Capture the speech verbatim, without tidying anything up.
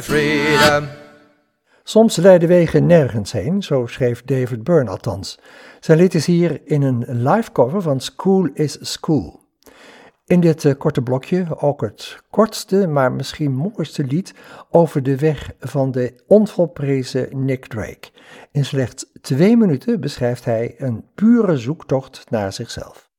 freedom. Soms leiden wegen nergens heen, zo schreef David Byrne althans. Zijn lied is hier in een live cover van School is School. In dit uh, korte blokje ook het kortste, maar misschien mooiste lied over de weg van de onvolprezen Nick Drake. In slechts twee minuten beschrijft hij een pure zoektocht naar zichzelf.